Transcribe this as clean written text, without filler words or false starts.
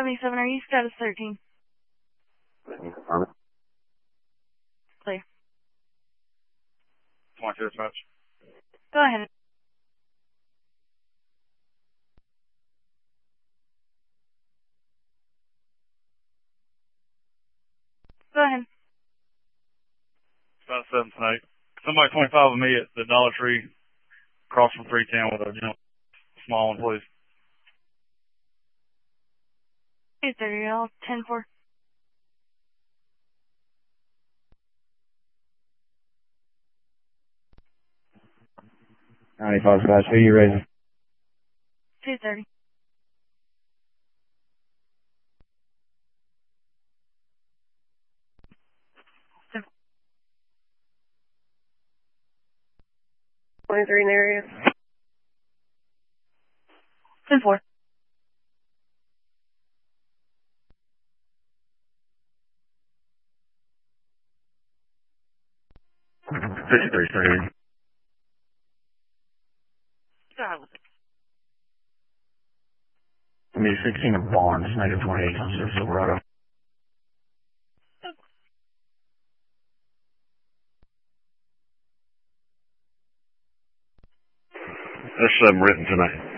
77, are you status 13? Clear. 22 dispatch. Go ahead. Go ahead. Status 7 tonight. Somebody 25 of me at the Dollar Tree, across from 310 with a small one, please. 230, I'll 10-4. Dispatch. Who are you raising? 230. In the area. 10-4. I mean, 16 of Barnes, negative 28 on Silverado. There's some written tonight.